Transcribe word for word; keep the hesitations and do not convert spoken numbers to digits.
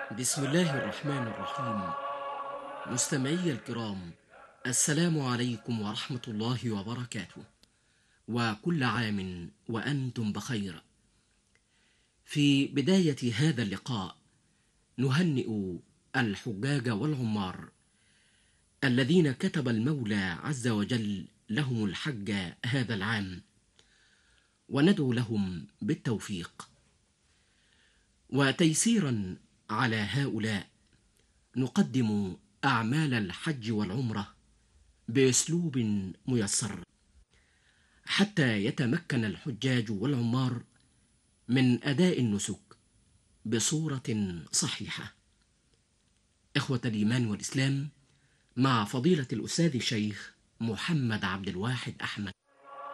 بسم الله الرحمن الرحيم. مستمعي الكرام، السلام عليكم ورحمة الله وبركاته، وكل عام وأنتم بخير. في بداية هذا اللقاء نهنئ الحجاج والعمار الذين كتب المولى عز وجل لهم الحج هذا العام، وندعو لهم بالتوفيق. وتيسيرا على هؤلاء نقدم أعمال الحج والعمرة بأسلوب ميسر حتى يتمكن الحجاج والعمار من أداء النسك بصورة صحيحة. إخوة الإيمان والإسلام، مع فضيلة الأستاذ الشيخ محمد عبد الواحد أحمد.